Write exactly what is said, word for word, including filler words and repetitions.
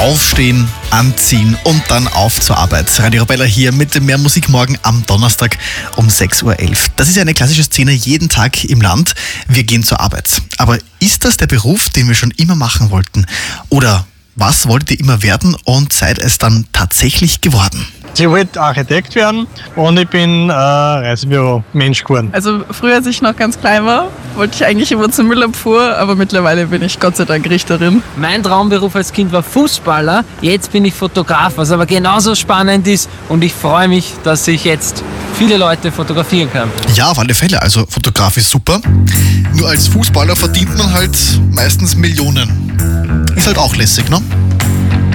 Aufstehen, anziehen und dann auf zur Arbeit. Radio Arabella hier mit mehr Musik morgen am Donnerstag um sechs Uhr elf. Das ist ja eine klassische Szene jeden Tag im Land. Wir gehen zur Arbeit. Aber ist das der Beruf, den wir schon immer machen wollten? Oder was wolltet ihr immer werden und seid es dann tatsächlich geworden? Ich wollte Architekt werden und ich bin äh, Reisebüro-Mensch geworden. Also früher, als ich noch ganz klein war, wollte ich eigentlich immer zur Müllabfuhr, aber mittlerweile bin ich Gott sei Dank Richterin. Mein Traumberuf als Kind war Fußballer, jetzt bin ich Fotograf, was aber genauso spannend ist und ich freue mich, dass ich jetzt viele Leute fotografieren kann. Ja, auf alle Fälle, also Fotograf ist super. Nur als Fußballer verdient man halt meistens Millionen. Ist halt auch lässig, ne?